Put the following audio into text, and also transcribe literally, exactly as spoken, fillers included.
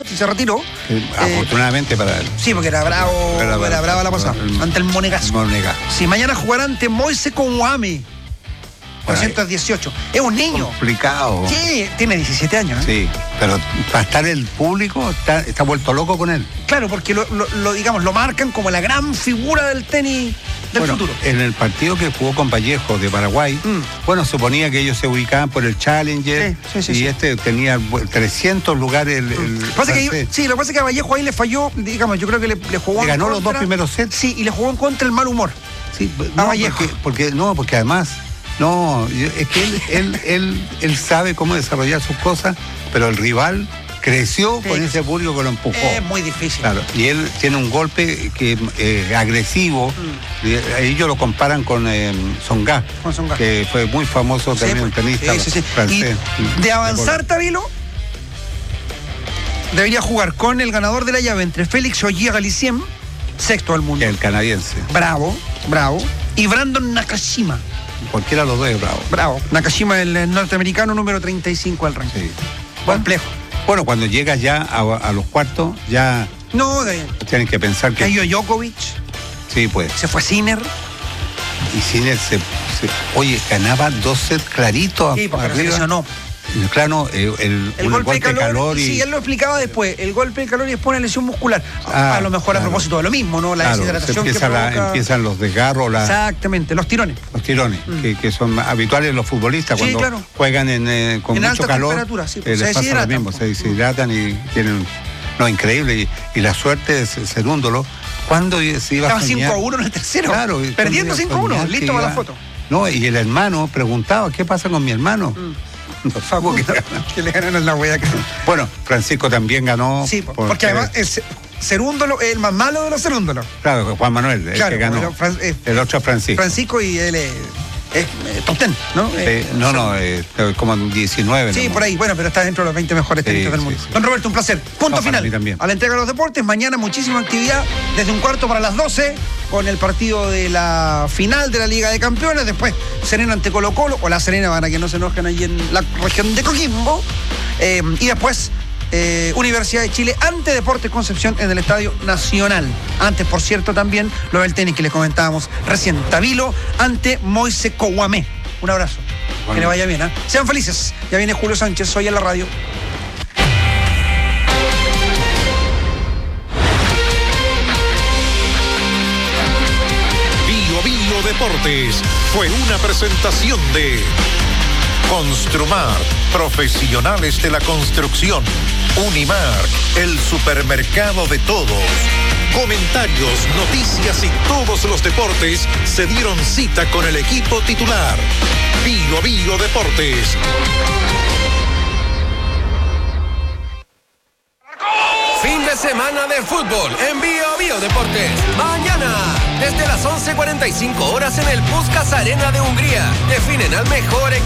y se retiró. Eh, afortunadamente eh, para él. Sí, porque era bravo, era, era brava la pasada, el, ante el Monegasco. Monegasco. Sí, mañana jugará ante Moise Kouame. trescientos dieciocho. Es un niño. Complicado. Sí, tiene diecisiete años. ¿eh? Sí, pero para estar el público está, está vuelto loco con él. Claro, porque lo, lo, lo, digamos, lo marcan como la gran figura del tenis del bueno, futuro. En el partido que jugó con Vallejo de Paraguay, mm. bueno, suponía que ellos se ubicaban por el Challenger, sí, sí, sí, y sí. este tenía trescientos lugares. El, el mm. pasa que yo, sí, lo que pasa es que a Vallejo ahí le falló, digamos, yo creo que le, le jugó. Le ganó contra, los dos primeros sets. Sí, y le jugó en contra el mal humor. Sí, no, a Vallejo. Porque, porque, no, porque además. No, es que él, él, él, él sabe cómo desarrollar sus cosas, pero el rival creció sí. con ese público que lo empujó. Es muy difícil. Claro, y él tiene un golpe que eh, agresivo. Mm. Ellos lo comparan con eh, Tsonga, con Tsonga, que fue muy famoso sí, también, un tenista sí, sí, sí. francés. Y de avanzar, Tabilo, debería jugar con el ganador de la llave entre Félix Auger-Aliassime, sexto al mundo. El canadiense. Bravo, bravo. Y Brandon Nakashima. Cualquiera de los dos es bravo. Bravo. Nakashima, el norteamericano número treinta y cinco al ranking. Sí. Complejo. Bueno, cuando llegas ya a, a los cuartos, ya no, de, tienen que pensar que... Cayó Djokovic. Sí, pues. Se fue Sinner. Y Sinner se, se... Oye, ganaba dos sets claritos. Sí, porque arriba. Se lesionó. Claro, el, el, el golpe, golpe de calor, calor y... Sí, él lo explicaba después. El golpe de calor y después una lesión muscular. Ah, a lo mejor claro. a propósito de lo mismo, ¿no? La claro, deshidratación que provoca... la, empiezan los desgarros. La... Exactamente, los tirones. Los tirones, mm. que, que son habituales en los futbolistas sí, cuando claro. juegan en, eh, con en mucho alta calor. Temperatura, sí, pues, eh, les pasa lo mismo, se deshidratan y tienen... No, increíble. Y, y la suerte de Cerúndolo, cuando se iba Estaba a soñar... cinco a uno en el tercero. Claro. Perdiendo cinco a uno, listo para la foto. No, y el hermano preguntaba, ¿qué pasa con mi hermano? Mm. Por favor, que, que le ganaron la hueá. Bueno, Francisco también ganó. Sí, porque, porque además el Cerúndolo es el más malo de los Cerúndolos. Claro, Juan Manuel, el claro, que ganó. El, Fran, eh, el otro es Francisco. Francisco y él es, es eh, top ten, ¿no? Sí, eh, no, no, eh, como diecinueve. Sí, ¿no? por ahí, bueno, pero está dentro de los veinte mejores tenistas sí, del mundo. Sí, sí. Don Roberto, un placer. Punto no, final. A la entrega de los deportes, mañana muchísima actividad, desde un cuarto para las doce, con el partido de la final de la Liga de Campeones, después Serena ante Colo Colo, o La Serena para que no se enojen allí en la región de Coquimbo, eh, y después eh, Universidad de Chile ante Deportes Concepción en el Estadio Nacional. Antes, por cierto, también lo del tenis que les comentábamos recién, Tabilo ante Moise Kouame. Un abrazo, bueno. Que le vaya bien, ¿eh? Sean felices, ya viene Julio Sánchez hoy en la radio. Deportes fue una presentación de Construmar, profesionales de la construcción. Unimar, el supermercado de todos. Comentarios, noticias y todos los deportes se dieron cita con el equipo titular. Bio Bio Deportes. Fin de semana de fútbol en Bio Bio Deportes. Mañana, desde las once cuarenta y cinco horas en el Puskás Arena de Hungría, definen al mejor equipo